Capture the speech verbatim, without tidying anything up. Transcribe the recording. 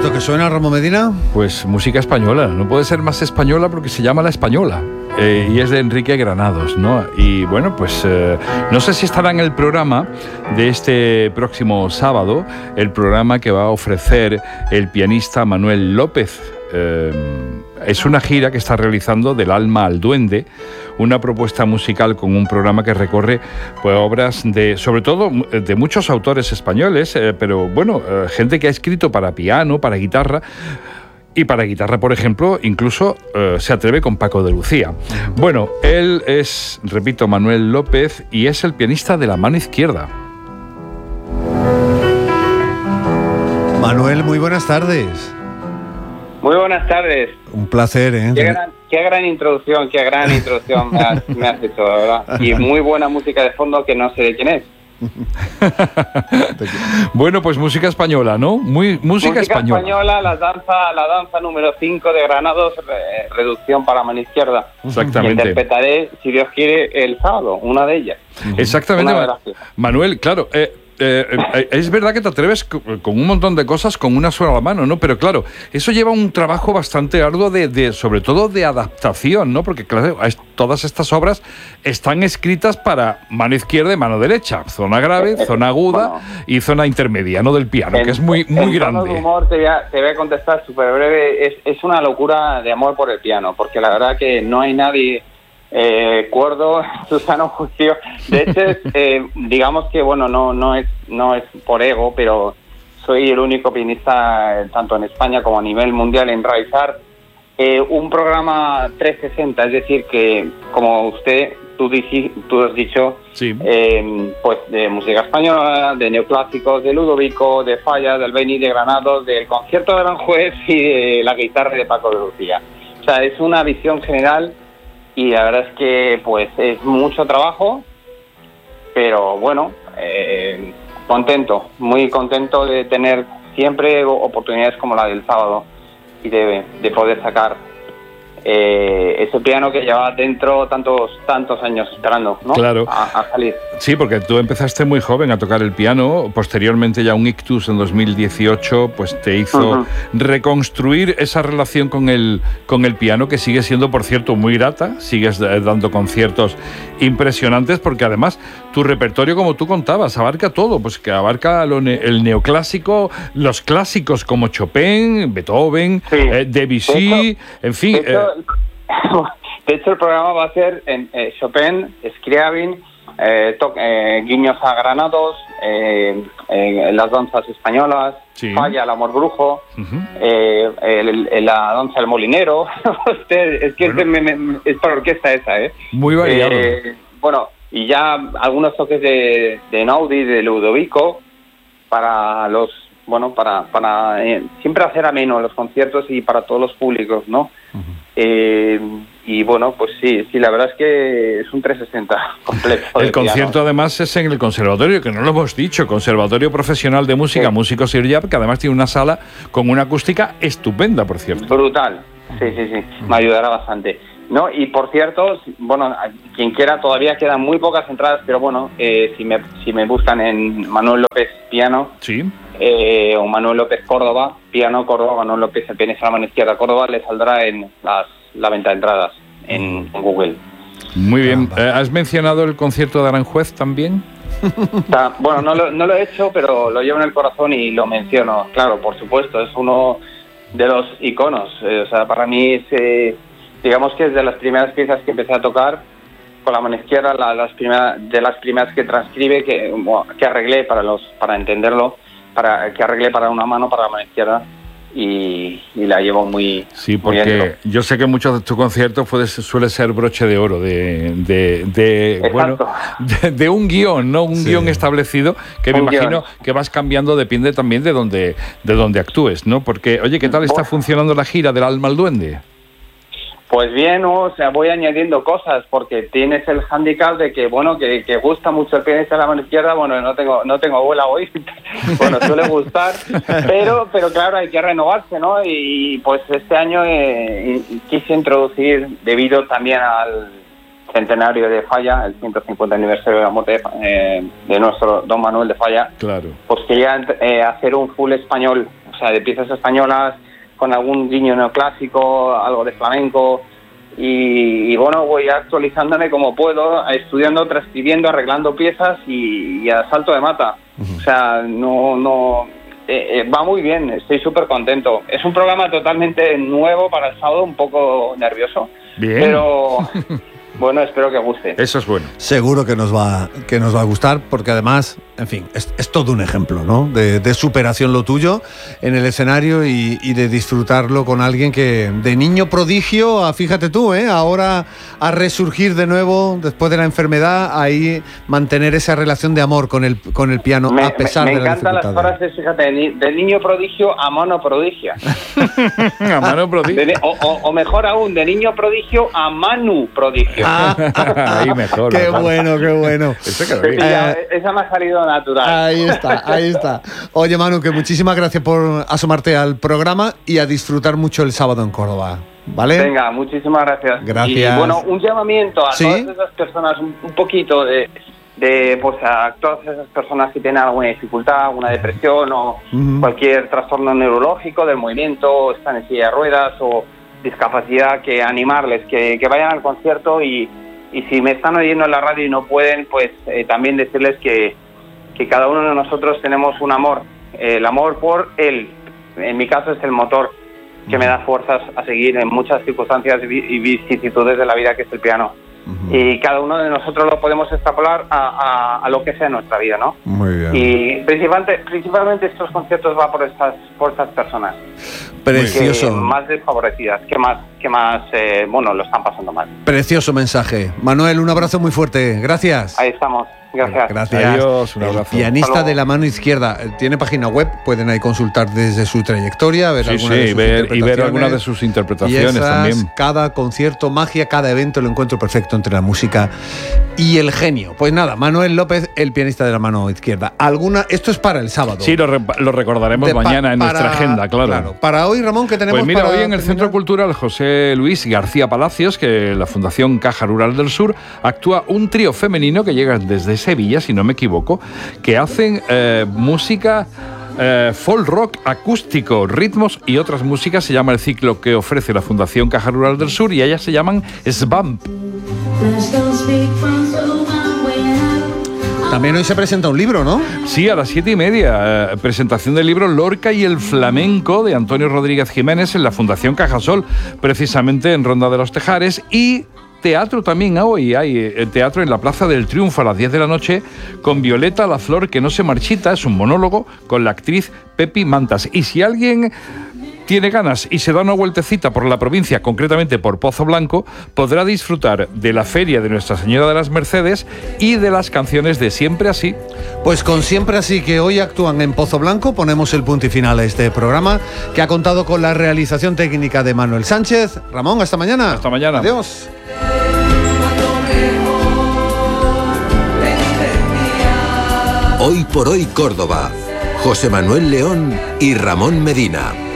¿Esto que suena, Ramón Medina? Pues música española, no puede ser más española porque se llama La Española. Eh, y es de Enrique Granados, ¿no? Y bueno, pues eh, no sé si estará en el programa de este próximo sábado, el programa que va a ofrecer el pianista Manuel López. Eh, es una gira que está realizando Del alma al duende, una propuesta musical con un programa que recorre pues, obras de, sobre todo, de muchos autores españoles, eh, pero bueno, eh, gente que ha escrito para piano, para guitarra. Y para guitarra, por ejemplo, incluso eh, se atreve con Paco de Lucía. Bueno, él es, repito, Manuel López, y es el pianista de la mano izquierda. Manuel, muy buenas tardes. Muy buenas tardes. Un placer, ¿eh? Qué gran, qué gran introducción, qué gran introducción me has, me has hecho, ¿verdad? Y muy buena música de fondo que no sé de quién es. Bueno, pues música española, ¿no? Muy música, música española. española, la danza, la danza número cinco de Granados, re, reducción para mano izquierda. Exactamente. Que interpretaré, si Dios quiere, el sábado, una de ellas. Exactamente. Una de las piezas. Manuel, claro, eh, eh, eh, es verdad que te atreves con un montón de cosas con una sola mano, ¿no? Pero claro, eso lleva un trabajo bastante arduo de, de sobre todo de adaptación, ¿no? Porque claro, todas estas obras están escritas para mano izquierda y mano derecha, zona grave, zona aguda bueno, y zona intermedia, ¿no? Del piano, en, que es muy, muy en grande. Tono de humor te voy a, te voy a contestar súper breve. Es, es una locura de amor por el piano, porque la verdad que no hay nadie eh, cuerdo, su sano juicio. De hecho, es, eh, digamos que bueno, no no es no es por ego, pero soy el único pianista eh, tanto en España como a nivel mundial en realizar eh, un programa trescientos sesenta, es decir que como usted tú, dici, tú has dicho, sí. eh, pues de música española, de neoclásicos, de Ludovico, de Falla, del Beni, de Granados, del concierto de Aranjuez y de la guitarra de Paco de Lucía. O sea, es una visión general. Y la verdad es que pues es mucho trabajo, pero bueno, eh, contento, muy contento de tener siempre oportunidades como la del sábado y de, de poder sacar eh, ese piano que lleva dentro tantos tantos años esperando, ¿no? Claro. A, a salir. Sí, porque tú empezaste muy joven a tocar el piano, posteriormente ya un ictus en dos mil dieciocho pues te hizo uh-huh. reconstruir esa relación con el, con el piano, que sigue siendo, por cierto, muy grata, sigues dando conciertos impresionantes, porque además tu repertorio, como tú contabas, abarca todo, pues que abarca lo ne- el neoclásico, los clásicos como Chopin, Beethoven, sí. eh, Debussy, de hecho, en fin... De hecho, eh... de hecho, el programa va a ser en eh, Chopin, Scriabin, Eh, to, eh, guiños a Granados, eh, eh, las danzas españolas, sí. Falla, el amor brujo, uh-huh. eh, el, el, la danza del molinero. es que bueno. es, me, me, es para orquesta esa, ¿eh? Muy variado. Eh, bueno, y ya algunos toques de, de Naudi, de Ludovico, para los, bueno, para, para eh, siempre hacer ameno los conciertos y para todos los públicos, ¿no? Uh-huh. Eh, y bueno, pues sí, sí, la verdad es que es un trescientos sesenta completo. El concierto piano. Además es en el conservatorio, que no lo hemos dicho, Conservatorio Profesional de Música, sí. Músicos Sir Jab, que además tiene una sala con una acústica estupenda, por cierto. Brutal, sí, sí, sí, me ayudará bastante. No, y por cierto, bueno, quien quiera, todavía quedan muy pocas entradas, pero bueno, eh, si me si me buscan en Manuel López Piano, sí. eh, o Manuel López Córdoba, Piano Córdoba, Manuel López el pianista a la mano izquierda Córdoba, le saldrá en las, la venta de entradas en, en Google. Muy bien. Eh, ¿Has mencionado el concierto de Aranjuez también? O sea, bueno, no lo, no lo he hecho, pero lo llevo en el corazón y lo menciono. Claro, por supuesto, es uno de los iconos. Eh, o sea, para mí es... Eh, digamos que es de las primeras piezas que empecé a tocar con la mano izquierda, la, las primeras, de las primeras que transcribe, que, que arreglé para los para entenderlo, para que arreglé para una mano, para la mano izquierda, y, y la llevo muy sí, porque muy yo sé que muchos de tus conciertos puede, suele ser broche de oro de, de, de bueno de, de un guión, no un sí. guión establecido que me un imagino guión. Que vas cambiando, depende también de donde de donde actúes, ¿no? Porque oye, ¿qué tal está funcionando la gira del alma al duende? Pues bien, o sea, voy añadiendo cosas porque tienes el hándicap de que, bueno, que, que gusta mucho el pianista de la mano izquierda. Bueno, no tengo no tengo abuela hoy, bueno, suele gustar, pero pero claro, hay que renovarse, ¿no? Y pues este año eh, quise introducir, debido también al centenario de Falla, el ciento cincuenta aniversario de la muerte eh, de nuestro don Manuel de Falla, claro. Pues quería eh, hacer un full español, o o sea, de piezas españolas con algún guiño neoclásico, algo de flamenco. Y, y bueno, voy actualizándome como puedo, estudiando, transcribiendo, arreglando piezas y, y a salto de mata. Uh-huh. O sea, no, no eh, eh, va muy bien, estoy súper contento. Es un programa totalmente nuevo para el sábado, un poco nervioso. Bien. Pero bueno, espero que guste. Eso es bueno. Seguro que nos va, que nos va a gustar, porque además, en fin, es, es todo un ejemplo, ¿no? De, de superación lo tuyo en el escenario y, y de disfrutarlo con alguien que de niño prodigio, a, fíjate tú, ¿eh? Ahora a resurgir de nuevo después de la enfermedad, ahí mantener esa relación de amor con el, con el piano me, a pesar me, me de la dificultad. Me encantan las frases, fíjate, de, ni, de niño prodigio a mano prodigia. A mano prodigio. De, o, o, o mejor aún, de niño prodigio a Manu prodigio. Ah, ahí mejor. Qué mejor. bueno, qué bueno. Eso quedó bien. Ya, Eh, esa me ha salido natural. Ahí está, ahí está. Oye, Manu, que muchísimas gracias por asomarte al programa y a disfrutar mucho el sábado en Córdoba, ¿vale? Venga, muchísimas gracias. Gracias. Y bueno, un llamamiento a ¿Sí? todas esas personas, un, un poquito de, de, pues a todas esas personas que tienen alguna dificultad, alguna depresión o Uh-huh. cualquier trastorno neurológico del movimiento, están en silla de ruedas o discapacidad, que animarles, que, que vayan al concierto y, y si me están oyendo en la radio y no pueden, pues eh, también decirles que, que cada uno de nosotros tenemos un amor, eh, el amor por él, en mi caso es el motor que me da fuerzas a seguir en muchas circunstancias y vicisitudes de la vida, que es el piano. Uh-huh. Y cada uno de nosotros lo podemos extrapolar a, a, a lo que sea en nuestra vida, ¿no? Muy bien. Y principalmente, principalmente estos conciertos van por estas, por estas personas. Precioso. Que más desfavorecidas, que más, que más eh, bueno, lo están pasando mal. Precioso mensaje. Manuel, un abrazo muy fuerte. Gracias. Ahí estamos. Gracias. Gracias. Adiós, un abrazo. El pianista de la mano izquierda. Tiene página web, pueden ahí consultar desde su trayectoria, ver Sí, alguna sí, de sus ver, y ver interpretaciones. algunas de sus interpretaciones Y esas, también. cada concierto, magia, cada evento, el encuentro perfecto entre la música y el genio. Pues nada, Manuel López, el pianista de la mano izquierda. ¿Alguna? Esto es para el sábado. Sí, lo, re, lo recordaremos De pa- mañana en para- nuestra agenda, claro. claro. Para hoy, Ramón, ¿qué tenemos? Pues mira, para hoy en el terminar? Centro Cultural José Luis García Palacios, que la Fundación Caja Rural del Sur, actúa un trío femenino que llega desde Sevilla, si no me equivoco, que hacen eh, música eh, folk rock acústico, ritmos y otras músicas. Se llama el ciclo que ofrece la Fundación Caja Rural del Sur y ellas se llaman Svamp. También hoy se presenta un libro, ¿no? Sí, a las siete y media, eh, presentación del libro Lorca y el flamenco de Antonio Rodríguez Jiménez en la Fundación Cajasol, precisamente en Ronda de los Tejares. Y teatro también hoy, hay eh, teatro en la Plaza del Triunfo a las diez de la noche con Violeta, la flor que no se marchita, es un monólogo con la actriz Pepi Mantas. Y si alguien tiene ganas y se da una vueltecita por la provincia, concretamente por Pozo Blanco, podrá disfrutar de la feria de Nuestra Señora de las Mercedes y de las canciones de Siempre Así. Pues con Siempre Así, que hoy actúan en Pozo Blanco, ponemos el punto y final a este programa, que ha contado con la realización técnica de Manuel Sánchez. Ramón, hasta mañana. Hasta mañana. Adiós. Hoy por hoy Córdoba. José Manuel León y Ramón Medina.